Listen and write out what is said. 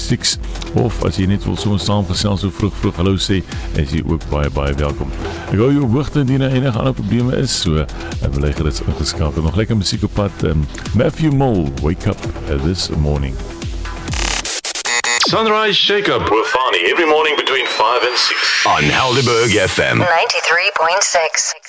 6 of as jy net wil so saamgesels so vroeg hallo sê, is jy ook baie welkom. Ek hou jou op hoogte indien enige ander probleme is, so wil ek dit ingeskakel. Nog lekker musiek op pad. Matthew Mole, Wake Up This Morning. Sunrise Shake Up with Fani every morning between 5 and 6 on Helderberg FM 93.6.